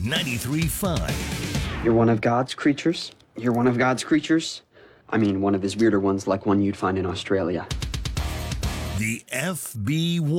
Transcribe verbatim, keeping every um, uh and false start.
ninety-three point five. You're one of God's creatures? You're one of God's creatures? I mean, one of his weirder ones, like one you'd find in Australia. The F B one.